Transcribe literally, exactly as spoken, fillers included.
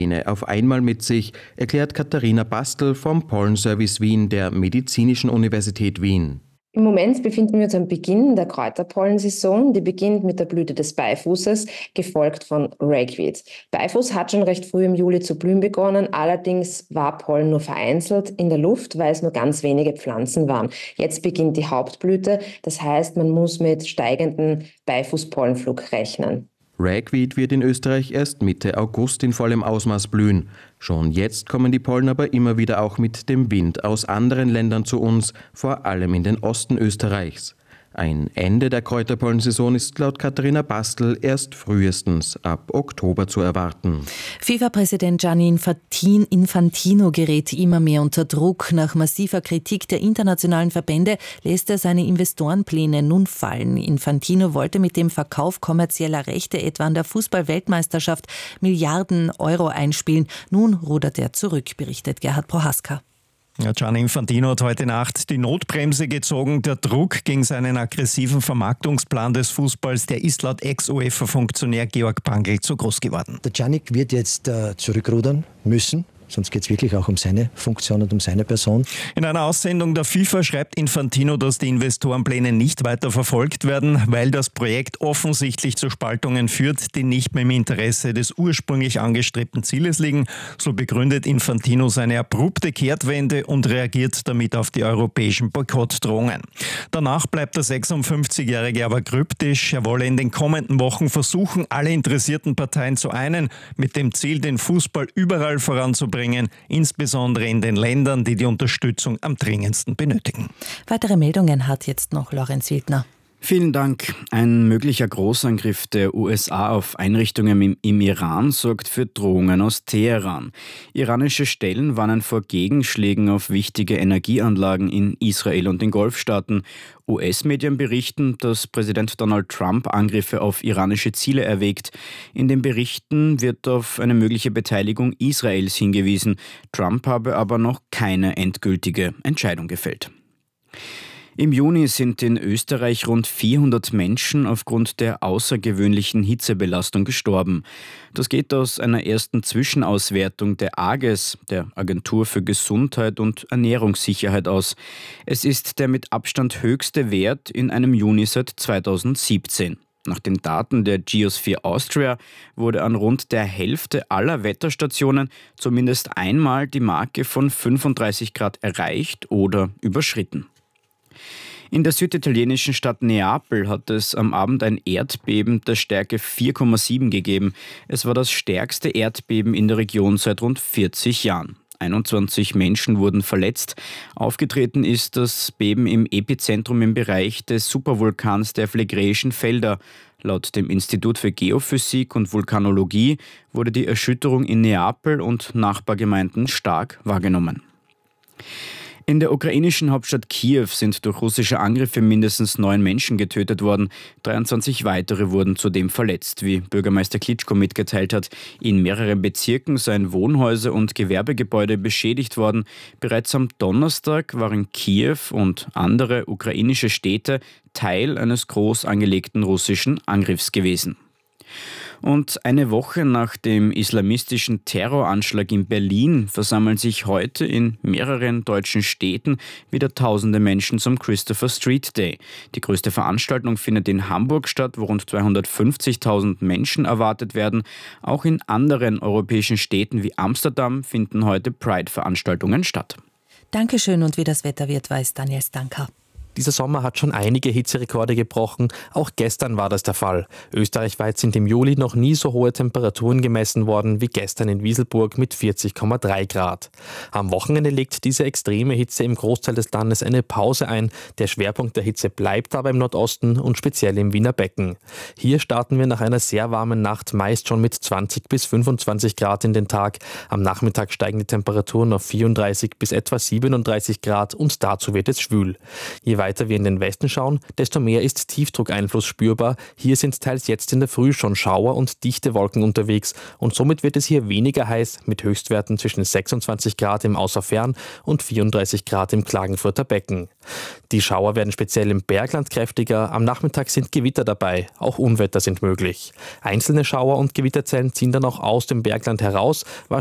auf einmal mit sich, erklärt Katharina Bastl vom Pollenservice Wien der Medizinischen Universität Wien. Im Moment befinden wir uns am Beginn der Kräuterpollensaison. Die beginnt mit der Blüte des Beifußes, gefolgt von Ragweed. Beifuß hat schon recht früh im Juli zu blühen begonnen, allerdings war Pollen nur vereinzelt in der Luft, weil es nur ganz wenige Pflanzen waren. Jetzt beginnt die Hauptblüte, das heißt, man muss mit steigendem Beifußpollenflug rechnen. Ragweed wird in Österreich erst Mitte August in vollem Ausmaß blühen. Schon jetzt kommen die Pollen aber immer wieder auch mit dem Wind aus anderen Ländern zu uns, vor allem in den Osten Österreichs. Ein Ende der Kräuterpollensaison ist laut Katharina Bastl erst frühestens ab Oktober zu erwarten. FIFA-Präsident Gianni Infantino gerät immer mehr unter Druck. Nach massiver Kritik der internationalen Verbände lässt er seine Investorenpläne nun fallen. Infantino wollte mit dem Verkauf kommerzieller Rechte etwa an der Fußball-Weltmeisterschaft Milliarden Euro einspielen. Nun rudert er zurück, berichtet Gerhard Prohaska. Ja, Gianni Infantino hat heute Nacht die Notbremse gezogen. Der Druck gegen seinen aggressiven Vermarktungsplan des Fußballs, der ist laut Ex-UEFA-Funktionär Georg Pangl zu groß geworden. Der Gianni wird jetzt äh, zurückrudern müssen. Sonst geht es wirklich auch um seine Funktion und um seine Person. In einer Aussendung der FIFA schreibt Infantino, dass die Investorenpläne nicht weiter verfolgt werden, weil das Projekt offensichtlich zu Spaltungen führt, die nicht mehr im Interesse des ursprünglich angestrebten Zieles liegen. So begründet Infantino seine abrupte Kehrtwende und reagiert damit auf die europäischen Boykottdrohungen. Danach bleibt der sechsundfünfzigjährige aber kryptisch. Er wolle in den kommenden Wochen versuchen, alle interessierten Parteien zu einen, mit dem Ziel, den Fußball überall voranzubringen, insbesondere in den Ländern, die die Unterstützung am dringendsten benötigen. Weitere Meldungen hat jetzt noch Lorenz Wildner. Vielen Dank. Ein möglicher Großangriff der U S A auf Einrichtungen im, im Iran sorgt für Drohungen aus Teheran. Iranische Stellen warnen vor Gegenschlägen auf wichtige Energieanlagen in Israel und den Golfstaaten. U S-Medien berichten, dass Präsident Donald Trump Angriffe auf iranische Ziele erwägt. In den Berichten wird auf eine mögliche Beteiligung Israels hingewiesen. Trump habe aber noch keine endgültige Entscheidung gefällt. Im Juni sind in Österreich rund vierhundert Menschen aufgrund der außergewöhnlichen Hitzebelastung gestorben. Das geht aus einer ersten Zwischenauswertung der AGES, der Agentur für Gesundheit und Ernährungssicherheit, aus. Es ist der mit Abstand höchste Wert in einem Juni seit zweitausendsiebzehn. Nach den Daten der Geosphere Austria wurde an rund der Hälfte aller Wetterstationen zumindest einmal die Marke von fünfunddreißig Grad erreicht oder überschritten. In der süditalienischen Stadt Neapel hat es am Abend ein Erdbeben der Stärke vier Komma sieben gegeben. Es war das stärkste Erdbeben in der Region seit rund vierzig Jahren. einundzwanzig Menschen wurden verletzt. Aufgetreten ist das Beben im Epizentrum im Bereich des Supervulkans der Phlegräischen Felder. Laut dem Institut für Geophysik und Vulkanologie wurde die Erschütterung in Neapel und Nachbargemeinden stark wahrgenommen. In der ukrainischen Hauptstadt Kiew sind durch russische Angriffe mindestens neun Menschen getötet worden. dreiundzwanzig weitere wurden zudem verletzt, wie Bürgermeister Klitschko mitgeteilt hat. In mehreren Bezirken seien Wohnhäuser und Gewerbegebäude beschädigt worden. Bereits am Donnerstag waren Kiew und andere ukrainische Städte Teil eines groß angelegten russischen Angriffs gewesen. Und eine Woche nach dem islamistischen Terroranschlag in Berlin versammeln sich heute in mehreren deutschen Städten wieder tausende Menschen zum Christopher Street Day. Die größte Veranstaltung findet in Hamburg statt, wo rund zweihundertfünfzigtausend Menschen erwartet werden. Auch in anderen europäischen Städten wie Amsterdam finden heute Pride-Veranstaltungen statt. Dankeschön, und wie das Wetter wird, weiß Daniel Stanka. Dieser Sommer hat schon einige Hitzerekorde gebrochen. Auch gestern war das der Fall. Österreichweit sind im Juli noch nie so hohe Temperaturen gemessen worden wie gestern in Wieselburg mit vierzig Komma drei Grad. Am Wochenende legt diese extreme Hitze im Großteil des Landes eine Pause ein. Der Schwerpunkt der Hitze bleibt aber im Nordosten und speziell im Wiener Becken. Hier starten wir nach einer sehr warmen Nacht meist schon mit zwanzig bis fünfundzwanzig Grad in den Tag. Am Nachmittag steigen die Temperaturen auf vierunddreißig bis etwa siebenunddreißig Grad und dazu wird es schwül. Je weiter wir in den Westen schauen, desto mehr ist Tiefdruckeinfluss spürbar. Hier sind teils jetzt in der Früh schon Schauer und dichte Wolken unterwegs und somit wird es hier weniger heiß mit Höchstwerten zwischen sechsundzwanzig Grad im Außerfern und vierunddreißig Grad im Klagenfurter Becken. Die Schauer werden speziell im Bergland kräftiger, am Nachmittag sind Gewitter dabei, auch Unwetter sind möglich. Einzelne Schauer und Gewitterzellen ziehen dann auch aus dem Bergland heraus,